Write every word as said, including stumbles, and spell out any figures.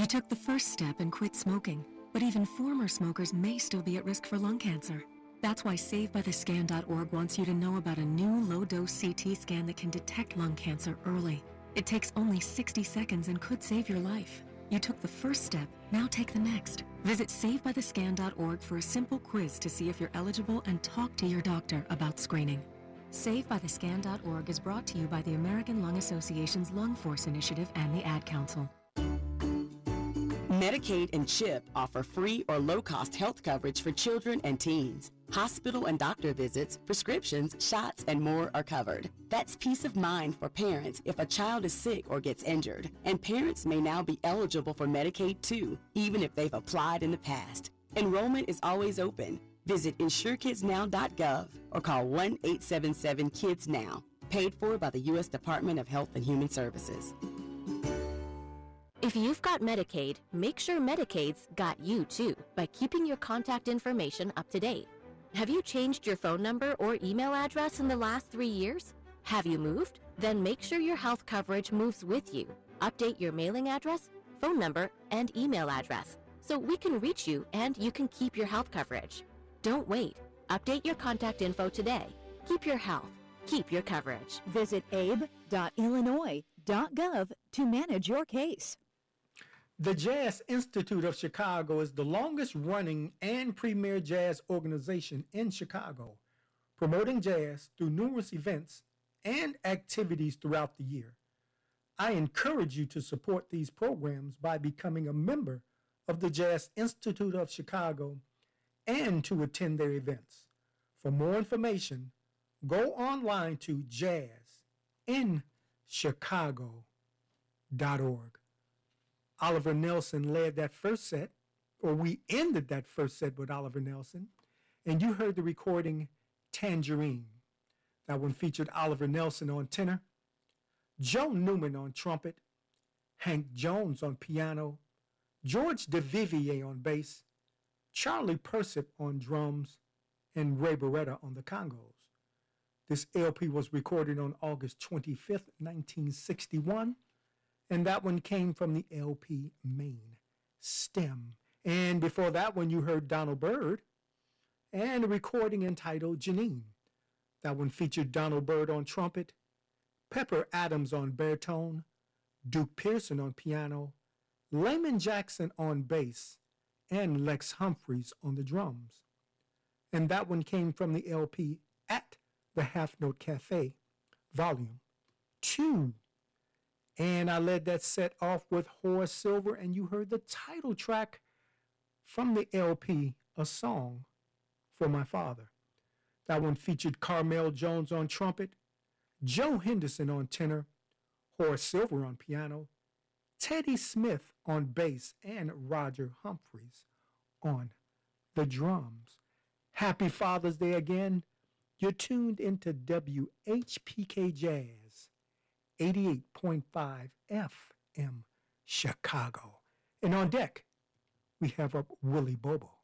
took the first step and quit smoking, but even former smokers may still be at risk for lung cancer. That's why save by the scan dot org wants you to know about a new low-dose C T scan that can detect lung cancer early. It takes only sixty seconds and could save your life. You took the first step, now take the next. Visit save by the scan dot org for a simple quiz to see if you're eligible and talk to your doctor about screening. save by the scan dot org is brought to you by the American Lung Association's Lung Force Initiative and the Ad Council. Medicaid and CHIP offer free or low-cost health coverage for children and teens. Hospital and doctor visits, prescriptions, shots, and more are covered. That's peace of mind for parents if a child is sick or gets injured. And parents may now be eligible for Medicaid too, even if they've applied in the past. Enrollment is always open. Visit insure kids now dot gov or call one eight seven seven kids now. Paid for by the U S Department of Health and Human Services. If you've got Medicaid, make sure Medicaid's got you too by keeping your contact information up to date. Have you changed your phone number or email address in the last three years? Have you moved? Then make sure your health coverage moves with you. Update your mailing address, phone number, and email address so we can reach you and you can keep your health coverage. Don't wait. Update your contact info today. Keep your health. Keep your coverage. Visit abe dot illinois dot gov to manage your case. The Jazz Institute of Chicago is the longest-running and premier jazz organization in Chicago, promoting jazz through numerous events and activities throughout the year. I encourage you to support these programs by becoming a member of the Jazz Institute of Chicago and to attend their events. For more information, go online to jazz in chicago dot org. Oliver Nelson led that first set, or we ended that first set with Oliver Nelson, and you heard the recording Tangerine. That one featured Oliver Nelson on tenor, Joe Newman on trumpet, Hank Jones on piano, George DeVivier on bass, Charlie Persip on drums, and Ray Barretta on the congos. This L P was recorded on August twenty-fifth, nineteen sixty-one, and that one came from the L P Main Stem. And before that one, you heard Donald Byrd and a recording entitled Janine. That one featured Donald Byrd on trumpet, Pepper Adams on baritone, Duke Pearson on piano, Layman Jackson on bass, and Lex Humphreys on the drums. And that one came from the L P At the Half Note Cafe, Volume two. And I led that set off with Horace Silver, and you heard the title track from the L P, A Song for My Father. That one featured Carmel Jones on trumpet, Joe Henderson on tenor, Horace Silver on piano, Teddy Smith on bass, and Roger Humphreys on the drums. Happy Father's Day again. You're tuned into W H P K Jazz, eighty-eight point five F M Chicago. And on deck, we have up Willie Bobo.